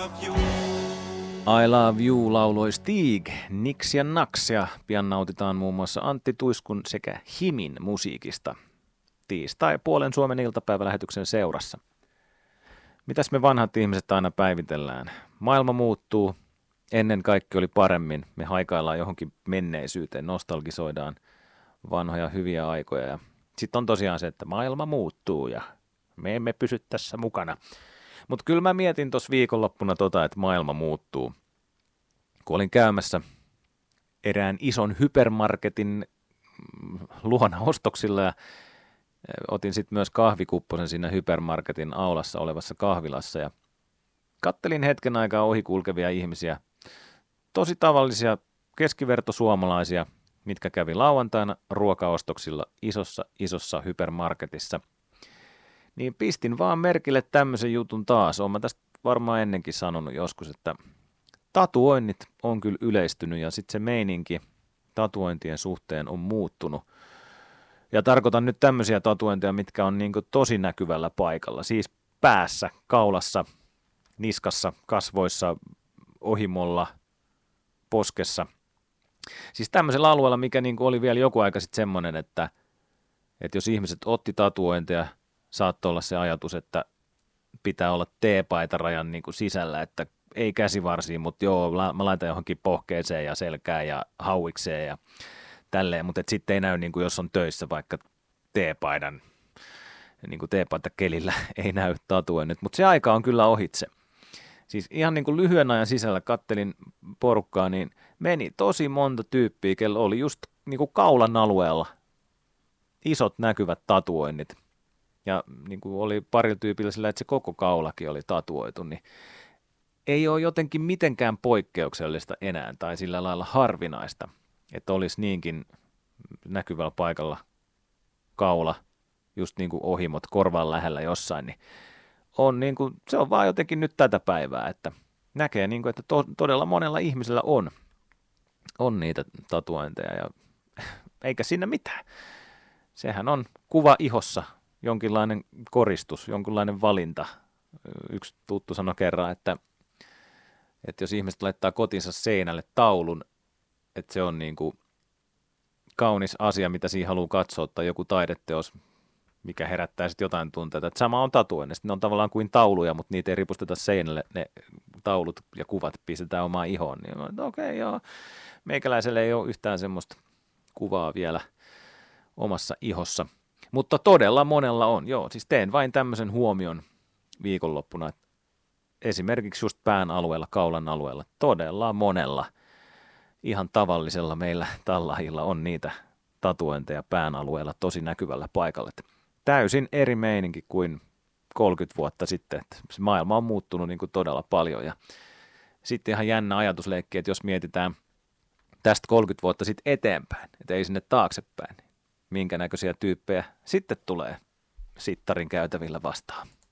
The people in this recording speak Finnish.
I Love You lauloi Stig, Nix ja Nax ja pian nautitaan muun muassa Antti Tuiskun sekä Himin musiikista. Tiistai puolen Suomen iltapäivälähetyksen seurassa. Mitäs me vanhat ihmiset aina päivitellään? Maailma muuttuu, ennen kaikki oli paremmin, me haikaillaan johonkin menneisyyteen, nostalgisoidaan vanhoja hyviä aikoja. Ja sitten on tosiaan se, että maailma muuttuu ja me emme pysy tässä mukana. Mutta kyllä mä mietin tuossa viikonloppuna että maailma muuttuu. Kun olin käymässä erään ison hypermarketin luona ostoksilla ja otin sitten myös kahvikupposen siinä hypermarketin aulassa olevassa kahvilassa ja kattelin hetken aikaa ohikulkevia ihmisiä, tosi tavallisia keskivertosuomalaisia, mitkä kävi lauantaina ruokaostoksilla isossa hypermarketissa. Niin pistin vaan merkille tämmöisen jutun taas. Olen mä tästä varmaan ennenkin sanonut joskus, että tatuoinnit on kyllä yleistynyt ja sitten se meininki tatuointien suhteen on muuttunut. Ja tarkoitan nyt tämmöisiä tatuointeja, mitkä on niin kuin tosi näkyvällä paikalla. Siis päässä, kaulassa, niskassa, kasvoissa, ohimolla, poskessa. Siis tämmöisellä alueella, mikä niin kuin oli vielä joku aika sitten semmoinen, että jos ihmiset otti tatuointeja, saattoi olla se ajatus, että pitää olla T-paitarajan niin kuin sisällä, että ei käsivarsiin, mutta joo, mä laitan johonkin pohkeeseen ja selkään ja hauikseen ja tälleen, mutta sitten ei näy, niin kuin jos on töissä vaikka T-paidan, niin kuin T-paitakelillä ei näy tatuoinnit, mutta se aika on kyllä ohitse. Siis ihan niin kuin lyhyen ajan sisällä kattelin porukkaa, niin meni tosi monta tyyppiä, kello oli just niin kuin kaulan alueella isot näkyvät tatuoinnit. Ja niin kuin oli parilla tyypillä sillä, että se koko kaulakin oli tatuoitu, niin ei ole jotenkin mitenkään poikkeuksellista enää tai sillä lailla harvinaista, että olisi niinkin näkyvällä paikalla kaula, just niin kuin ohimot korvan lähellä jossain, niin on niin kuin, se on vaan jotenkin nyt tätä päivää, että näkee, niin kuin, että todella monella ihmisellä on niitä tatuointeja ja eikä siinä mitään. Sehän on kuva ihossa, jonkinlainen koristus, jonkinlainen valinta. Yksi tuttu sanoi kerran, että jos ihmiset laittaa kotinsa seinälle taulun, että se on niin kuin kaunis asia, mitä siihen haluaa katsoa, tai joku taideteos, mikä herättää sitten jotain tunteita. Että sama on tatuoinnit. Ne on tavallaan kuin tauluja, mutta niitä ei ripusteta seinälle. Ne taulut ja kuvat pistetään omaan ihoon. Niin okei, joo. Meikäläiselle ei ole yhtään semmoista kuvaa vielä omassa ihossa. Mutta todella monella on. Joo, siis teen vain tämmöisen huomion viikonloppuna, että esimerkiksi just pään alueella, kaulan alueella, todella monella ihan tavallisella meillä tallahilla on niitä tatuointeja pään alueella tosi näkyvällä paikalla. Täysin eri meininki kuin 30 vuotta sitten, että se maailma on muuttunut niin kuin todella paljon. Ja sitten ihan jännä ajatusleikki, että jos mietitään tästä 30 vuotta sitten eteenpäin, että ei sinne taaksepäin, minkä näköisiä tyyppejä sitten tulee sittarin käytävillä vastaan.